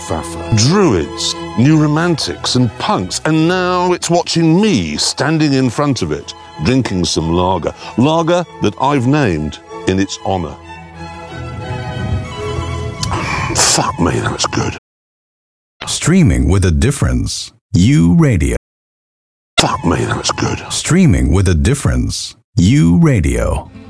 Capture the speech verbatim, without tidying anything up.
kerfuffle, druids, new romantics and punks, and now it's watching me standing in front of it, drinking some lager. Lager that I've named in its honour. Fuck me, that's good. Streaming with a difference. You Radio. Fuck me, that's good. Streaming with a difference. You Radio.